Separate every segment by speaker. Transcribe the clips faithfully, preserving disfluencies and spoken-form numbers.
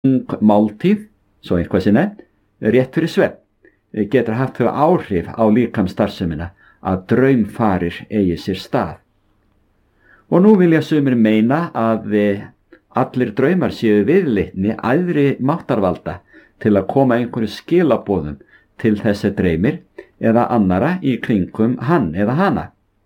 Speaker 1: máltíð, svo eitthvað sé nefnt, rétt fyrir svefn, getur haft þau áhrif á líkamsstarfsemina að draumfarir eigi sér stað. Og nú vilja sumir meina að allir draumar séu viðleitni æðri máttarvalda til að koma einhverju skilaboðum til þessi dreymir eða annara í kringum hann eða hana.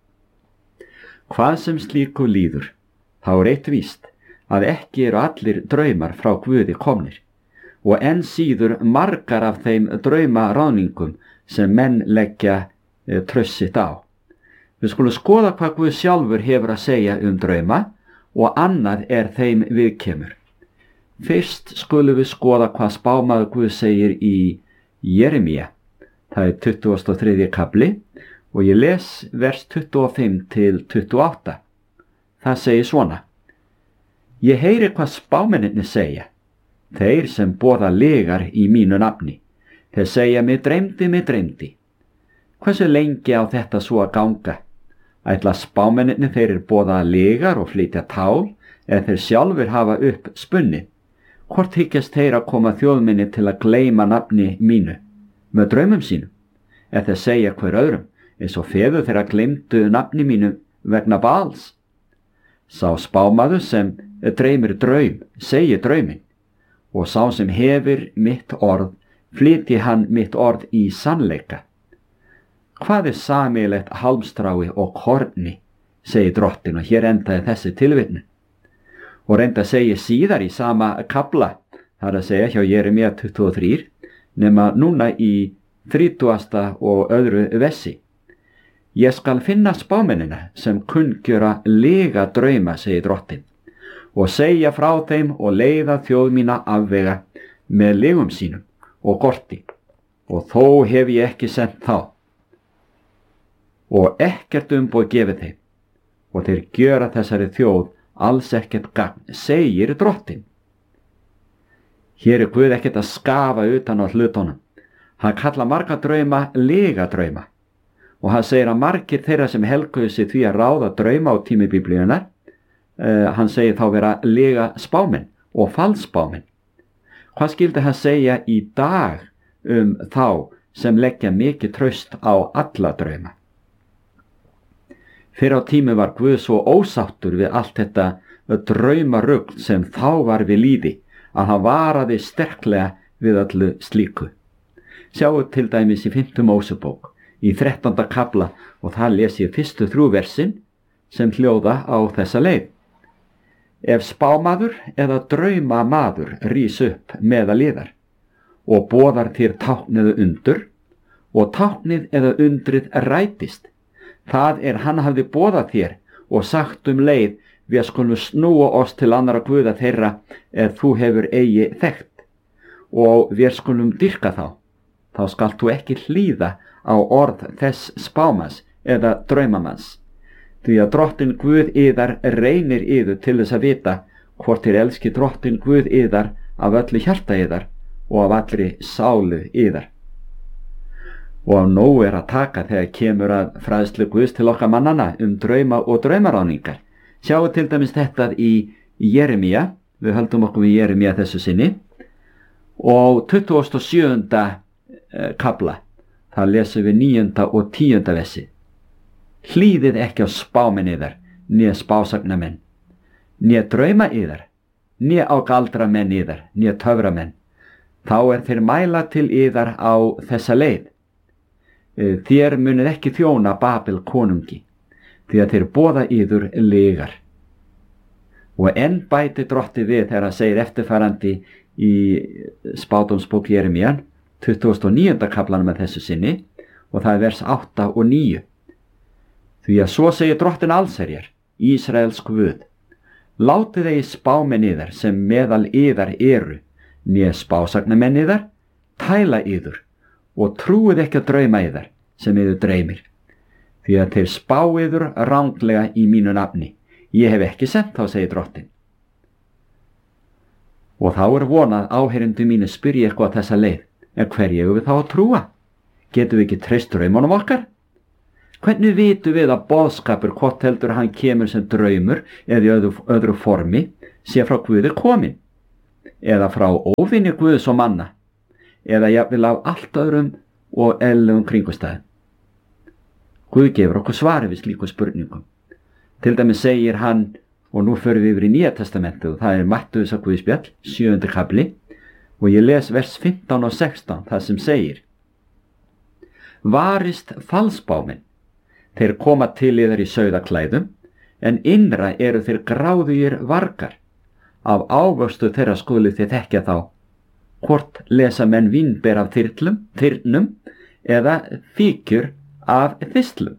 Speaker 1: Hvað sem slíku líður, þá er eitt víst að ekki eru allir draumar frá Guði komnir og enn síður margar af þeim draumaráðningum sem menn leggja e, traust sitt á. Við skulum skoða hvað Guð sjálfur hefur að segja um drauma og annað er þeim viðkemur. Fyrst skulum við skoða hvað spámaður Guð segir í Jeremía. Það er tuttugasti og þriðji kafli og ég les vers tuttugu og fimm til tuttugu og átta. Það segir svona: Ég heyri hvað spámennirnir segja, þeir sem boða lygar í mínu nafni. Þeir segja, mig dreymdi, mig dreymdi. Hversu lengi á þetta svo að ganga? Ætla spámennirnir þeir eru boða lygar og flytja tál, eða þeir sjálfur hafa upp spunni. Hvort hyggjast þeir að koma þjóðminni til að gleyma nafni mínu, með draumum sínum, eða þeir segja hver öðrum, eins og feður þeirra gleymdu nafni mínu vegna Baals. Sá spámaður sem dreymir draum, segir drauminn, og sá sem hefur mitt orð, flytji hann mitt orð í sannleika. Hvað er sameiginlegt hálmstrái og korni, segir Drottinn, og hér endaði þessi tilvitnun. Og reynda segir síðar í sama kafla, það er að segja hjá Jeremía tuttugu og þrjú, nema núna í þrítugasta og öðru vessi. Ég skal finna spámennina sem kunngjöra lyga drauma, segir Drottinn, og segja frá þeim og leiða þjóð mína afvega með lygum sínum og gorti, og þó hef ég ekki sent þá. Og ekkert umboð gefið þeim, og þeir gjöra þessari þjóð alls ekkert gagn, segir Drottinn. Hér er Guð ekkert að skafa utan á hlutunum. Hann kalla marga drauma lyga drauma, og hann segir að margir þeirra sem helguðu sig því að ráða drauma á tími Biblíunnar, Uh, hann segir þá vera lyga spámenn og falsspámenn. Hvað skildi hann segja í dag um þá sem leggja mikið traust á alla drauma? Fyrir á tími var Guð svo ósáttur við allt þetta draumarugl sem þá var við lýði að hann varaði sterklega við öllu slíku. Sjáu til dæmis í fimmtu Mósebók í þrettánda kafla, og það les ég fyrstu þrjú versin sem hljóða á þessa leið. Ef spámaður eða draumamaður rís upp meðal yðar og boðar þér tákn eða undur, og táknið eða undrið rætist, það er hann hafði boðað þér og sagt um leið, við skulum snúa oss til annara guða þeirra er þú hefur eigi þekkt, og við skulum dyrka þá, þá skalt þú ekki hlýða á orð þess spámans eða draumamanns. Því að Drottinn Guð yðar reynir yður til þess að vita hvort þér elski Drottinn Guð yðar af öllu hjarta yðar og af allri sálu yðar. Og af nóg er að taka þegar kemur að fræðslu Guðs til okkar mannana um drauma og draumaráningar. Sjáu til dæmis þetta í Jeremía, við höldum okkur í Jeremía þessu sinni, og tuttugasta og sjöunda kafla, það lesum við níunda og tíunda vessi. Hlýðið ekki á spámenn yðar, né spásagnamenn, né drauma yðar, né á galdramenn yðar, né töframenn. Þá er þeir mæla til yðar á þessa leið. Þér munið ekki þjóna Babel konungi, því að þeir boða yður lygar. Og enn bæti Drottinn við þegar hann segir eftirfarandi í spádómsbók Jeremían, tuttugasta og níunda kaflanum með þessu sinni, og það er vers átta og níu. Því að svo segir Drottinn allsherjar, Ísraels Guð, látið eigi spámenn yðar sem meðal yðar eru, né spásagnamenn yðar, tæla yður, og trúið ekki að drauma yðar sem yður dreymir. Því að þeir spá yður ranglega í mínu nafni, ég hef ekki sent þá, segir Drottinn. Og þá er vonað áheyrendur mínu spyrja eitthvað þessa leið, en hverju eigum við þá að trúa? Getum við ekki treyst draumunum okkar? Hvernig vitum við að boðskapur, hvort heldur hann kemur sem draumur eða í öðru, öðru formi, sé frá Guði komin? eða frá óvinni Guðs og manna, eða jafnvel af allt öðrum og eðlilegum kringumstæðum. Guð gefur okkur svari við slíkum spurningum. Til dæmis segir hann, og nú förum við yfir í Nýja testamentið, og það er Mattheusar guðspjall, sjöundi kafli, og ég les vers fimmtán og sextán, það sem segir: Varist falsbáminn, þeir koma til yðar í sauðaklæðum, en innra eru þeir gráðugir vargar. Af ávöxtu þeirra skuluð þið þekkja þá, hvort lesa menn vínber af þyrlum, þyrnum, eða fíkjur af þistlum.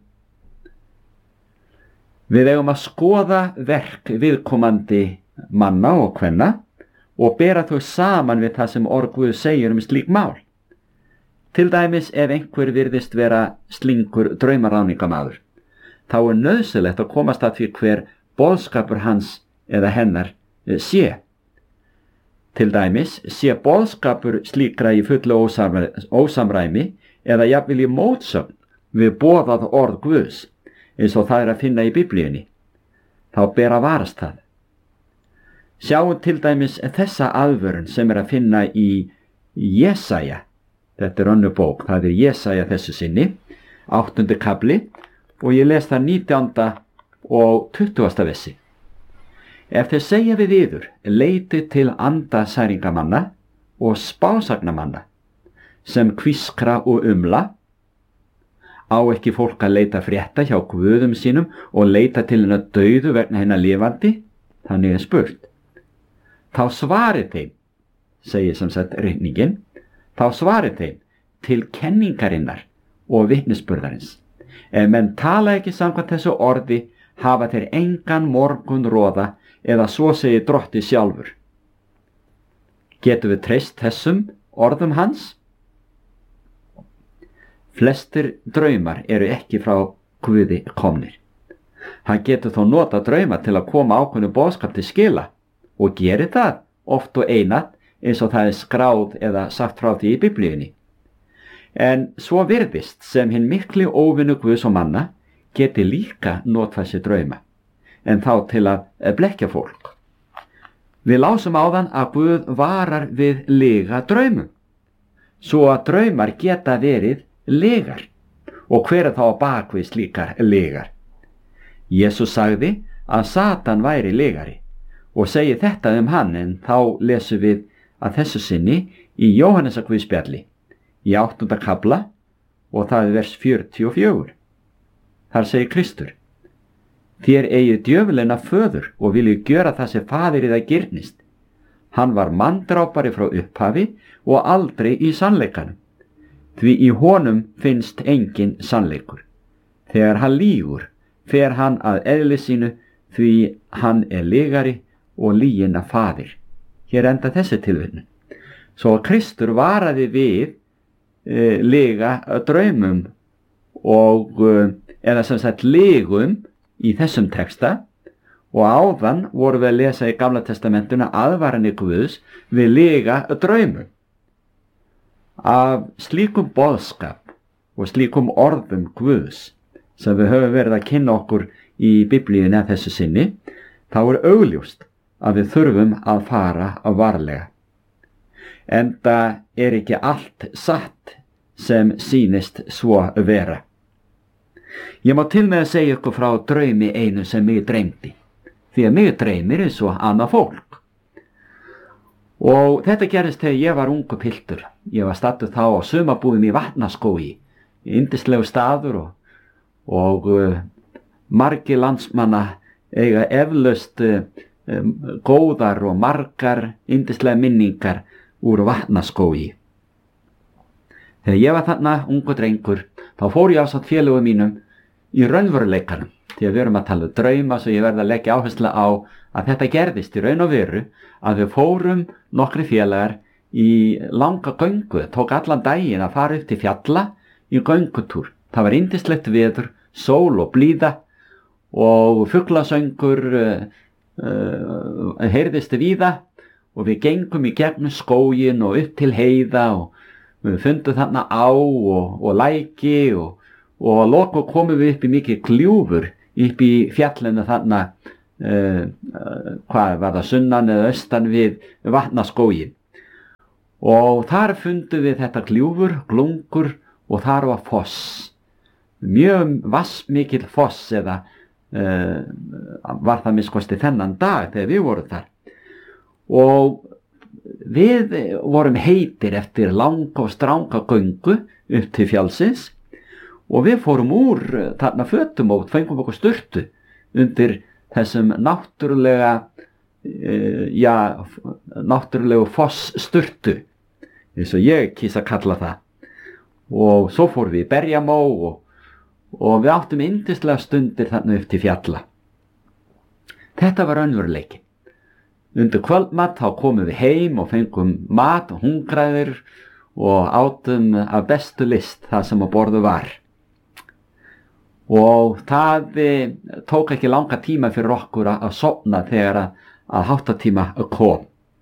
Speaker 1: Við eigum að skoða verk viðkomandi manna og kvenna og bera þau saman við það sem orð Guðs segir um slík mál. Til dæmis ef einhver virðist vera slingur draumaráningamaður, þá er nauðsynlegt að komast að því hver boðskapur hans eða hennar sé. Til dæmis sé boðskapur slíkra í fullu ósamræmi eða jafnvel í mótsögn við boðað orð Guðs, eins og það er að finna í Biblíunni. Þá ber að varast það. Sjáum til dæmis þessa aðvörun sem er að finna í Jesaja. Þetta er önnur bók, það er Jesaja þessu sinni, áttundi kafli, og ég les það nítjánda og tuttugasta versi. Ef þeir segja við yður, leitið til andasæringamanna og spásagnamanna, sem hvískra og umla, á ekki fólk að leita frétta hjá guðum sínum og leita til hennar dauðu vegna hennar lifandi? Þannig er spurt. Þá svarið þeim, segir sem sagt reikningin, þá svarið þeim til kenningarinnar og vitnisburðarins. Ef menn tala ekki samkvæmt þessu orði, hafa þeir engan morgun róða, eða svo segir drotti sjálfur. Getum við treyst þessum orðum hans? Flestir draumar eru ekki frá Guði komnir. Hann getur þó nota drauma til að koma ákveðnu boðskap til skila og gerir það oft og einatt eins og það er skráð eða sagt frá því í Biblíunni. En svo virðist sem hinn mikli óvinur Guðs og manna geti líka notað sér drauma, en þá til að blekkja fólk. Við lásum áðan að Guð varar við lyga draumum, svo að draumar geta verið lygar. Og hver er þá á bakvið slíkar lygar? Jesús sagði að Satan væri lygari og segir þetta um hann, en þá lesum við að þessu sinni í Jóhannesar guðspjalli í áttunda kafla, og það er vers fjörutíu og fjögur. Þar segir Kristur: Þér eigið djöfulina föður og viljið gjöra það sem faðir yðar girnist. Hann var manndrápari frá upphafi og aldrei í sannleikanum, því í honum finnst engin sannleikur. Þegar hann lýgur, fer hann að eðli sínu, því hann er lygari og lygina faðir. Hér enda þessi tilvitnun. Svo Kristur varaði við e, lyga draumum og e, eða sem sagt lygum í þessum texta, og áðan voru við að lesa í Gamla testamentuna aðvaranir Guðs við lyga draumum. Af slíkum boðskap og slíkum orðum Guðs sem við höfum verið að kynna okkur í Biblíunni að þessu sinni, þá er augljóst að við þurfum að fara að varlega. Enda er ekki allt satt sem sýnist svo vera. Ég má til með að segja ykkur frá draumi einu sem mig dreymdi, því að mig dreymir eins og annað fólk. Og þetta gerist þegar ég var ungu piltur. Ég var stattur þá á sumarbúðum í Vatnaskógi, yndislegu staður, og, og uh, margir landsmanna eiga eflaust uh, um, góðar og margar yndislega minningar úr Vatnaskógi. Þegar ég var þarna ungu drengur, þá fór ég ásamt félögum mínum í raunveruleikanum, því að við erum að tala um drauma, svo ég verði að leggja áherslu á að þetta gerðist í raun og veru, að við fórum nokkri félagar í langa göngu, tók allan daginn að fara upp til fjalla í göngutúr. Það var yndislegt veður, sól og blíða, og fuglasöngur uh, uh, heyrðist víða, og við gengum í gegnum skóginn og upp til heiða, og við fundum þarna á og, og læki, og, og að lokum komum við upp í mikið kljúfur upp í fjallinu þarna uh, uh, hvað var það, sunnan eða austan við Vatnaskóginn. Og þar fundum við þetta gljúfur, glungur og þar var foss. Mjög vassmikill foss eða uh, var það minnskosti þennan dag þegar við vorum þar. Og við vorum heitir eftir langa og stranga göngu upp til fjallsins og við fórum úr þarna fötum og fengum okkur sturtu undir þessum náttúrulega uh, já, náttúrulegu fosssturtu eins og ég kýs að kalla það. Og svo fórum við í Berjamó og, og við áttum yndislega stundir þarna upp til fjalla. Þetta var raunveruleiki. Undir kvöldmat þá komum við heim og fengum mat og hungraðir og átum af bestu list það sem á borðu var. Og það tók ekki langa tíma fyrir okkur að sofna þegar að, að háttatíma kom.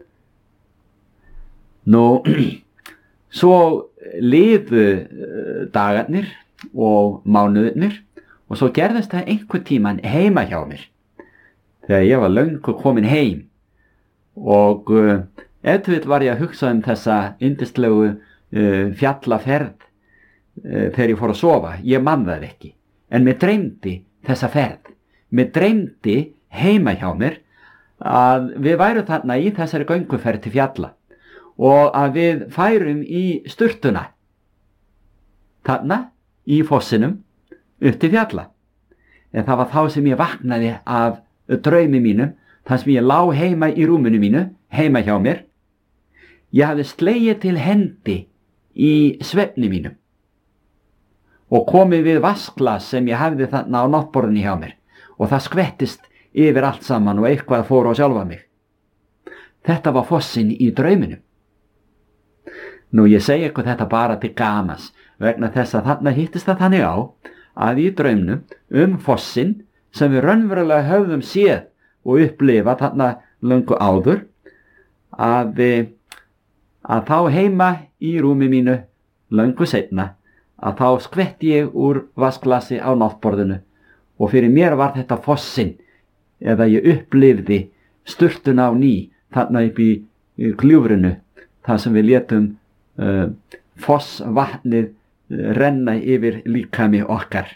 Speaker 1: Nú, svo liðu dagarnir og mánuðirnir og svo gerðist það einhvern tíman heima hjá mér. Þegar ég var löngu komin heim. Og uh, ef til vill var ég að hugsa um þessa yndislegu uh, fjallaferð uh, þegar ég fór að sofa. Ég man það ekki. En mér dreymdi þessa ferð. Mér dreymdi heima hjá mér að við værum þarna í þessari gönguferð til fjalla og að við færum í sturtuna. Þarna í fossinum upp til fjalla. En það var þá sem ég vaknaði af draumi mínum. Það sem ég lá heima í rúminu mínu, heima hjá mér. Ég hafði slegið til hendi í svefni mínum og komið við vasklas sem ég hafði þarna á náttborðinu hjá mér og það skvettist yfir allt saman og eitthvað fór á sjálfa mig. Þetta var fossinn í drauminum. Nú ég segi ykkur þetta bara til gamans vegna þess að þarna hittist það þannig á að í draumnum um fossinn sem við raunverulega höfðum séð og upplifa þarna löngu áður að, að þá heima í rúmi mínu löngu seinna að þá skvetti ég úr vasklasi á náttborðinu og fyrir mér var þetta fossinn eða ég upplifði sturtuna á ný þarna upp í, í gljúfrinu þar sem við létum uh, fossvatnið uh, renna yfir líkami okkar.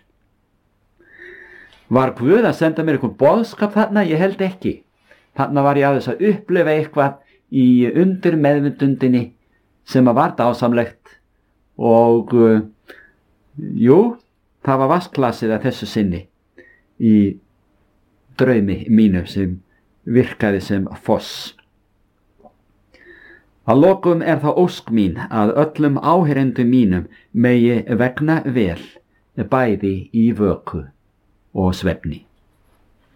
Speaker 1: Var Guð að senda mér einhvern boðskap þarna? Ég held ekki. Þarna var ég aðeins að upplifa eitthvað í undir meðvindundinni sem að var dásamlegt og uh, jú, það var vasklasið að þessu sinni í draumi mínu sem virkaði sem foss. Að lokum er það ósk mín að öllum áheyrendum mínum megi vegna vel bæði í vöku og svefni.